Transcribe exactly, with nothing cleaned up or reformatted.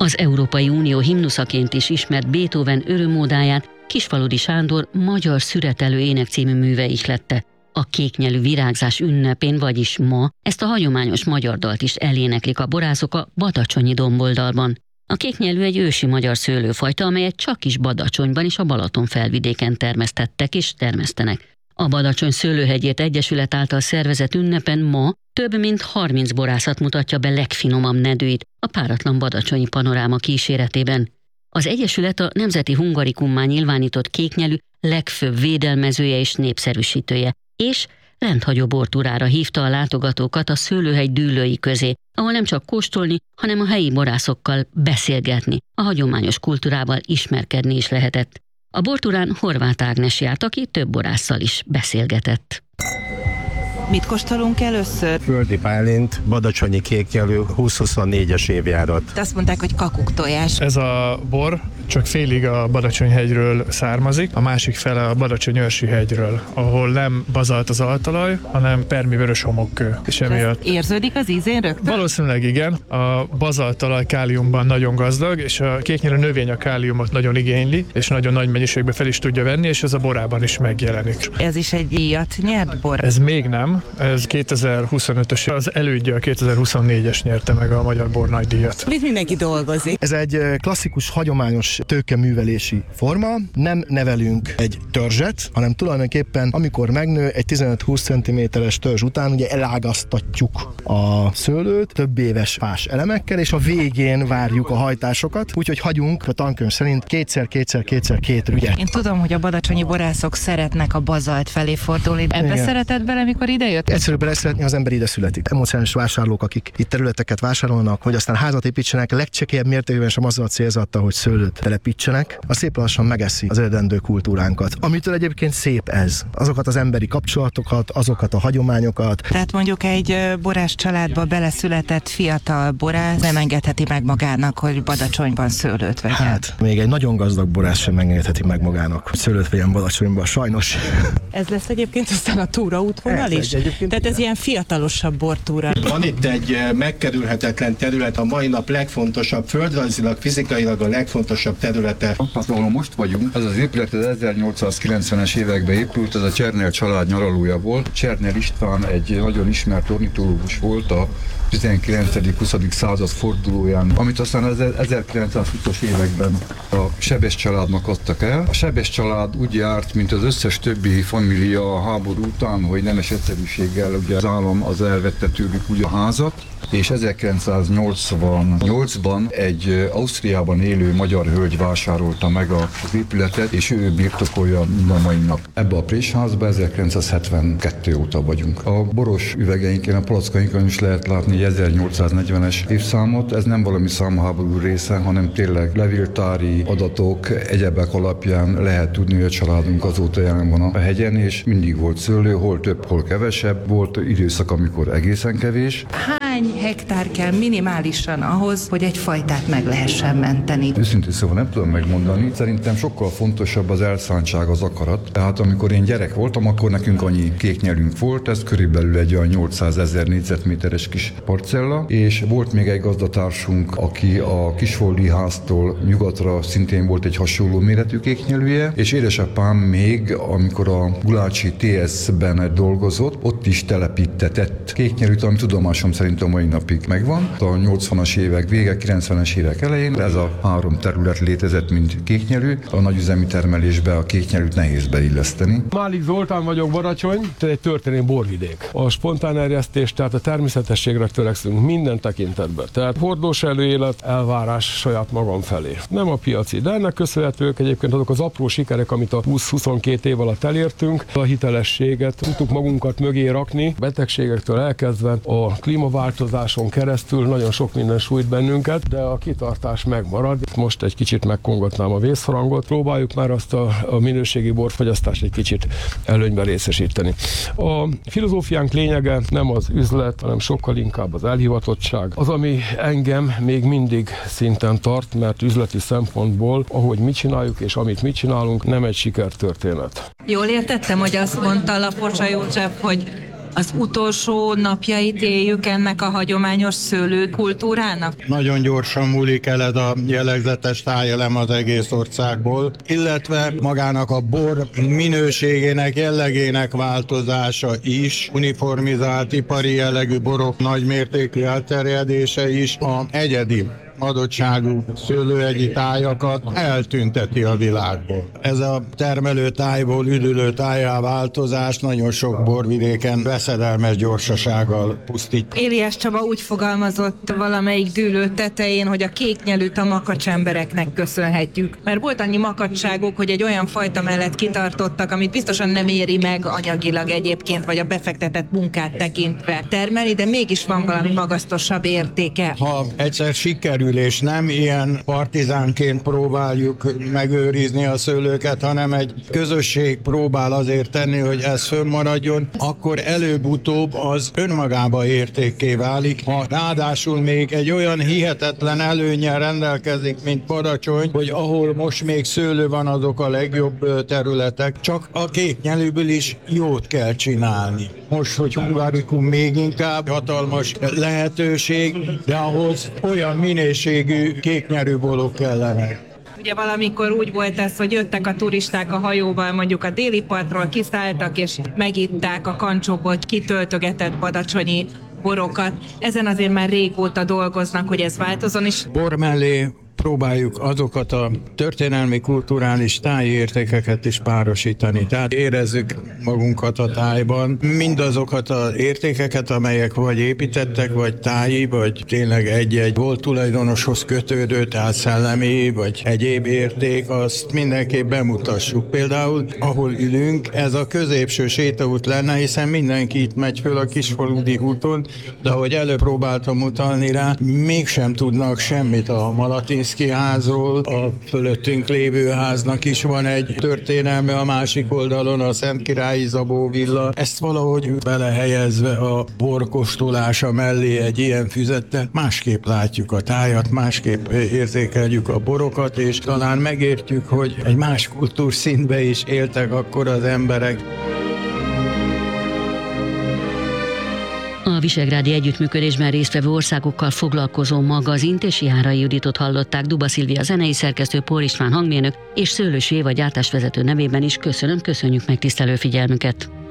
Az Európai Unió himnuszaként is ismert Beethoven örömódáját Kisfaludy Sándor magyar szüretelő ének című műve ihlette. A kéknyelű virágzás ünnepén, vagyis ma, ezt a hagyományos magyar dalt is eléneklik a borászok a Badacsonyi domboldalban. A kéknyelű egy ősi magyar szőlőfajta, amelyet csak is Badacsonyban és a Balaton felvidéken termesztettek és termesztenek. A Badacsony Szőlőhegyért Egyesület által szervezett ünnepen ma több mint harminc borászat mutatja be legfinomabb nedőit a páratlan badacsonyi panoráma kíséretében. Az Egyesület a Nemzeti Hungarikummá nyilvánított kéknyelű legfőbb védelmezője és népszerűsítője, és rendhagyó bortúrára hívta a látogatókat a szőlőhegy dűlői közé, ahol nem csak kóstolni, hanem a helyi borászokkal beszélgetni, a hagyományos kultúrával ismerkedni is lehetett. A bortúrán Horváth Ágnes járt, aki több borásszal is beszélgetett. Mit kóstolunk először? Földi Bálint, badacsonyi kéknyelű húsz-huszonnégyes évjárat. Azt mondták, hogy kakuktojás. Ez a bor csak félig a Badacsony-hegyről származik, a másik fele a Badacsony-őrsi hegyről, ahol nem bazalt az altalaj, hanem permi vörös homokkő. És emiatt érződik az ízén rögtön? Valószínűleg igen. A bazaltalaj káliumban nagyon gazdag, és a kéknyelű növény a káliumot nagyon igényli, és nagyon nagy mennyiségben fel is tudja venni, és ez a borában is megjelenik. Ez is egy díjat nyert bor? Ez még nem. Ez kétezer-huszonötös, az elődje a kétezer-huszonnégyes nyerte meg a Magyar Bor Nagydíjat. Itt mindenki dolgozik. Ez egy klasszikus, hagyományos tőkeművelési forma. Nem nevelünk egy törzset, hanem tulajdonképpen, amikor megnő egy tizenöt-húsz centiméteres törzs után, ugye elágaztatjuk a szőlőt több éves fás elemekkel, és a végén várjuk a hajtásokat, úgyhogy hagyunk a tankönyv szerint kétszer-kétszer-kétszer két rügyet. Én tudom, hogy a badacsonyi borászok szeretnek a bazalt felé fordulni. Ebbe szeretett bele, mikor ide jött? Egyszerűbb beleszeretni, az ember ide születik. Emocionális vásárlók, akik itt területeket vásárolnak, hogy aztán házat építsenek, legcsekélyebb mértékben sem azzal a célzattal, hogy szőlőt telepítsenek, az szép lassan megeszi az eredendő kultúránkat. Amitől egyébként szép ez. Azokat az emberi kapcsolatokat, azokat a hagyományokat. Tehát mondjuk egy borász családba beleszületett fiatal borász nem engedheti meg magának, hogy Badacsonyban szőlőt vegyen. Hát, még egy nagyon gazdag borász sem engedheti meg magának, hogy szőlőt vegyen Badacsonyban, sajnos. Ez lesz egyébként aztán a túraútvonal is? Tehát ez ilyen fiatalosabb bortúra. Van itt egy megkerülhetetlen terület, a mai nap legfontosabb, földrajzilag, fizikailag a legfontosabb területe. Hát, ahol most vagyunk, ez az épület az ezernyolcszázkilencvenes években épült, ez a Csernél család nyaralója volt. Csernél István egy nagyon ismert ornitológus volt a tizenkilencedik-huszadik század fordulóján, amit aztán az ezerkilencszázhúszas években a Sebes családnak adtak el. A Sebes család úgy járt, mint az összes többi família a háború után, hogy nemes egyszerűséggel ugye az állam az elvette tőlük ugye a házat, és ezerkilencszáznyolcvannyolcban egy Ausztriában élő magyar hölgy vásárolta meg az épületet, és ő birtokolja a mai nap. Ebbe a présházba ezerkilencszázhetvenkettő óta vagyunk. A boros üvegeinken, a palackainkon is lehet látni egy ezernyolcszáznegyvenes évszámot. Ez nem valami számháború része, hanem tényleg levéltári adatok, egyebek alapján lehet tudni, hogy a családunk azóta jelen van a hegyen, és mindig volt szőlő, hol több, hol kevesebb. Volt időszak, amikor egészen kevés. Hány hektár kell minimálisan ahhoz, hogy egy fajtát meg lehessen menteni? Őszintén szóval nem tudom megmondani. Szerintem sokkal fontosabb az elszántság, az akarat. Tehát amikor én gyerek voltam, akkor nekünk annyi kéknyelünk volt, ez körülbelül egy olyan nyolcszázezer négyzetméteres kis parcella, és volt még egy gazdatársunk, aki a Kisfoldi háztól nyugatra szintén volt egy hasonló méretű kéknyelűje, és édesapám még, amikor a Gulácsi té es-ben dolgozott, ott is telepítetett kéknyelűt, ami tudomásom szerint a mai napig megvan. A nyolcvanas évek vége, kilencvenes évek elején ez a három terület létezett, mint kéknyelű. A nagyüzemi termelésbe a kéknyelűt nehéz beilleszteni. Málik Zoltán vagyok, Badacsony, ez egy történelmi borvidék. A spontán erjesztés, tehát a természetességre törekszünk minden tekintetben. Tehát hordós előélet, elvárás saját magam felé. Nem a piaci, de ennek köszönhetők egyébként azok az apró sikerek, amit a húsz-huszonkettő év alatt elértünk. A hitelességet tudtuk magunkat mögé rakni, betegségektől elkezdve a klímaváltozáson keresztül nagyon sok minden sújt bennünket, de a kitartás megmarad. Most egy kicsit megkongatnám a vészharangot, próbáljuk már azt a, a minőségi borfogyasztást egy kicsit előnyben részesíteni. A filozófiánk lényege nem az üzlet, hanem sokkal inkább az elhivatottság. Az, ami engem még mindig szinten tart, mert üzleti szempontból, ahogy mit csináljuk és amit mit csinálunk, nem egy sikertörténet. Jól értettem, hogy azt mondta Laporcsa József, hogy Az utolsó napjait éljük ennek a hagyományos szőlőkultúrának? Nagyon gyorsan múlik el ez a jellegzetes tájelem az egész országból, illetve magának a bor minőségének, jellegének változása is, uniformizált ipari jellegű borok nagymértékű elterjedése is a egyedi adottságú szőlőegyi tájakat eltünteti a világból. Ez a termelő tájból üdülő tájá változás nagyon sok borvidéken veszedelmes gyorsasággal pusztít. Éliás Csaba úgy fogalmazott valamelyik dűlő tetején, hogy a kéknyelűt a makacs embereknek köszönhetjük. Mert volt annyi makacságuk, hogy egy olyan fajta mellett kitartottak, amit biztosan nem éri meg anyagilag egyébként, vagy a befektetett munkát tekintve termeli, de mégis van valami magasztosabb értéke. Ha egyszer sikerül, és nem ilyen partizánként próbáljuk megőrizni a szőlőket, hanem egy közösség próbál azért tenni, hogy ez fönnmaradjon, akkor előbb-utóbb az önmagába értékké válik. Ha ráadásul még egy olyan hihetetlen előnnyel rendelkezik, mint Badacsony, hogy ahol most még szőlő van, azok a legjobb területek, csak a kéknyelűből is jót kell csinálni. Most, hogy Hungarikum még inkább hatalmas lehetőség, de ahhoz olyan minőségű kéknyelű borok kellenek. Ugye valamikor úgy volt ez, hogy jöttek a turisták a hajóval mondjuk a déli partról, kiszálltak és megitták a kancsóból kitöltögetett badacsonyi borokat. Ezen azért már régóta dolgoznak, hogy ez változon is. Bor mellé próbáljuk azokat a történelmi, kulturális táji értékeket is párosítani. Tehát érezzük magunkat a tájban, mindazokat az értékeket, amelyek vagy építettek, vagy táji, vagy tényleg egy-egy volt tulajdonoshoz kötődő, tehát szellemi, vagy egyéb érték, azt mindenképp bemutassuk. Például, ahol ülünk, ez a középső sétaút lenne, hiszen mindenki itt megy föl a Kisfaludy úton, de ahogy előbb próbáltam utalni rá, mégsem tudnak semmit a Malatinszky házról, a fölöttünk lévő háznak is van egy történelme, a másik oldalon a Szentkirályi Zabó villa. Ezt valahogy belehelyezve a borkóstolása mellé egy ilyen füzettel másképp látjuk a tájat, másképp érzékeljük a borokat, és talán megértjük, hogy egy más kultúrszintbe is éltek akkor az emberek. A visegrádi együttműködésben résztvevő országokkal foglalkozó magazint és Járai Juditot hallották. Duba Szilvia zenei szerkesztő, Pól István hangmérnök és Szőlősi Éva gyártásvezető nevében is köszönöm, köszönjük megtisztelő figyelmüket.